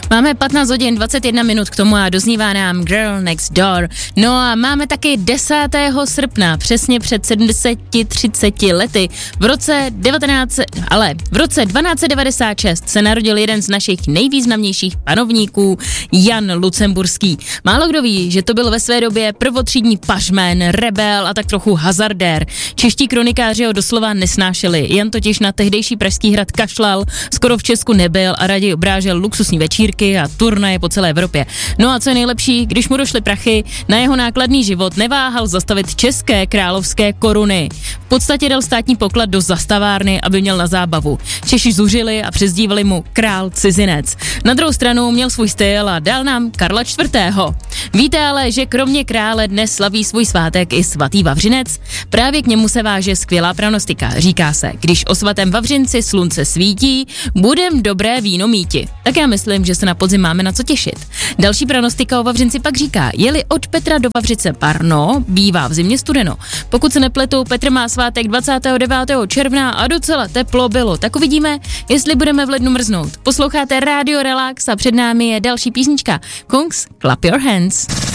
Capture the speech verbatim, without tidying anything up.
Máme patnáct hodin dvacet jedna minut k tomu a doznívá nám Girl Next Door. No a máme taky desátého srpna, přesně před sedmdesáti třiceti lety. V roce devatenáct, ale v roce dvanáct set devadesát šest se narodil jeden z našich nejvýznamnějších panovníků, Jan Lucemburský. Málo kdo ví, že to byl ve své době prvotřídní pažmen, rebel a tak trochu hazardér. Čeští kronikáři ho doslova nesnášeli. Jan totiž na tehdejší Pražský hrad kašlal, skoro v Česku nebyl a raději obrážel luxusní večírky a turnaje po celé Evropě. No a co je nejlepší, když mu došly prachy, na jeho nákladný život neváhal zastavit české královské koruny. V podstatě dal státní poklad do zastavárny, aby měl na zábavu. Češi zuřili a přezdívali mu král cizinec. Na druhou stranu měl svůj styl a dal nám Karla čtvrtého. Víte ale, že kromě krále dnes slaví svůj svátek i svatý Vavřinec? Právě k němu se váže skvělá pranostika. Říká se, když o svatém Vavřinci slunce svítí, budem dobré víno míti. Tak já myslím, že se na podzim máme na co těšit. Další pranostika o Vavřinci pak říká, jeli od Petra do Vavřice parno, bývá v zimě studeno. Pokud se nepletu, Petr má svátek dvacátého devátého června a docela teplo bylo. Tak uvidíme, jestli budeme v lednu mrznout. Posloucháte Radio Relax a před námi je další písnička. Kungs, clap your hands.